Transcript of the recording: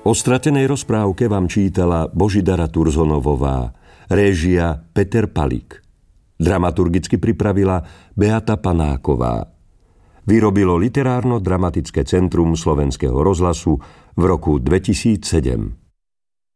O stratenej rozprávke vám čítala Božidara Turzonovová, réžia Peter Palík. Dramaturgicky pripravila Beata Panáková. Vyrobilo Literárno-dramatické centrum Slovenského rozhlasu v roku 2007.